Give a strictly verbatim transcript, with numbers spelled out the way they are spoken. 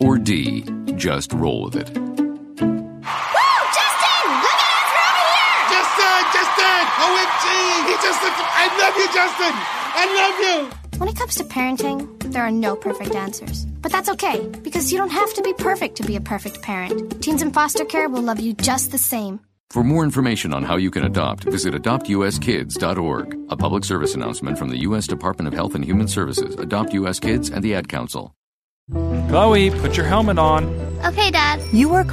Or D, just roll with it? O M G! He just looked... I love you, Justin! I love you! When it comes to parenting, there are no perfect answers. But that's okay, because you don't have to be perfect to be a perfect parent. Teens in foster care will love you just the same. For more information on how you can adopt, visit adopt u s kids dot org. A public service announcement from the U S Department of Health and Human Services, Adopt U S Kids, and the Ad Council. Chloe, put your helmet on. Okay, Dad. You work